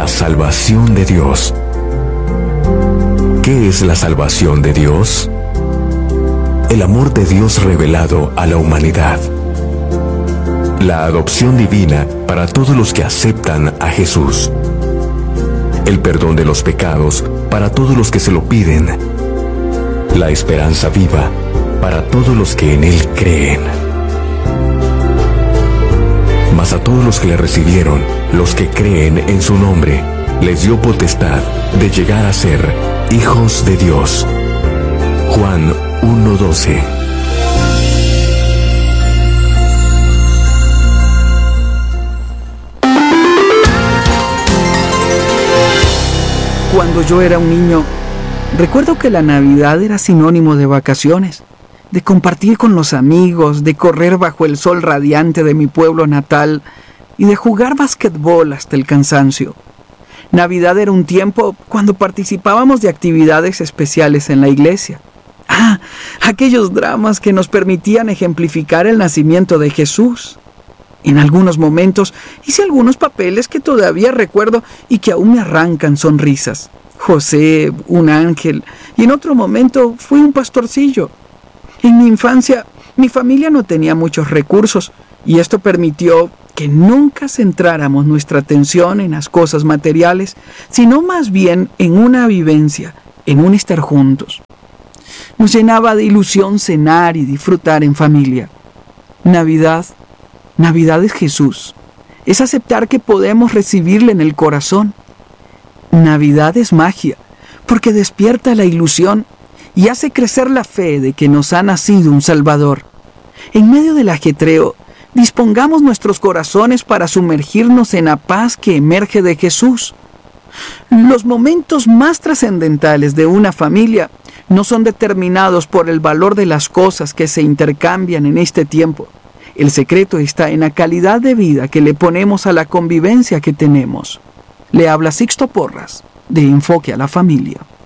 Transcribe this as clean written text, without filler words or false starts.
la salvación de Dios. ¿Qué es la salvación de Dios? El amor de Dios revelado a la humanidad. La adopción divina para todos los que aceptan a Jesús. El perdón de los pecados para todos los que se lo piden. La esperanza viva para todos los que en Él creen. Mas a todos los que le recibieron, los que creen en su nombre, les dio potestad de llegar a ser hijos de Dios. Juan 1:12. Cuando yo era un niño, recuerdo que la Navidad era sinónimo de vacaciones, de compartir con los amigos, de correr bajo el sol radiante de mi pueblo natal y de jugar basquetbol hasta el cansancio. Navidad era un tiempo cuando participábamos de actividades especiales en la iglesia. Aquellos dramas que nos permitían ejemplificar el nacimiento de Jesús. En algunos momentos hice algunos papeles que todavía recuerdo y que aún me arrancan sonrisas. José, un ángel, y en otro momento fui un pastorcillo. En mi infancia, mi familia no tenía muchos recursos y esto permitió que nunca centráramos nuestra atención en las cosas materiales, sino más bien en una vivencia, en un estar juntos. Nos llenaba de ilusión cenar y disfrutar en familia. Navidad es Jesús. Es aceptar que podemos recibirle en el corazón. Navidad es magia, porque despierta la ilusión y hace crecer la fe de que nos ha nacido un Salvador. En medio del ajetreo, dispongamos nuestros corazones para sumergirnos en la paz que emerge de Jesús. Los momentos más trascendentales de una familia no son determinados por el valor de las cosas que se intercambian en este tiempo. El secreto está en la calidad de vida que le ponemos a la convivencia que tenemos. Le habla Sixto Porras, de Enfoque a la Familia.